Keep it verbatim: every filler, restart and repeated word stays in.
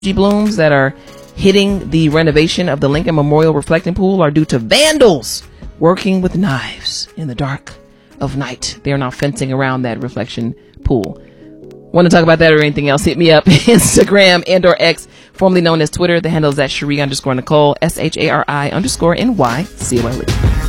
blooms that are hitting the renovation of the Lincoln Memorial Reflecting Pool are due to vandals working with knives in the dark of night. They are now fencing around that reflection pool. Want to talk about that or anything else? Hit me up. Instagram and or X, formerly known as Twitter. The handle is at Cherie underscore Nicole, S H A R I underscore N Y C O L E.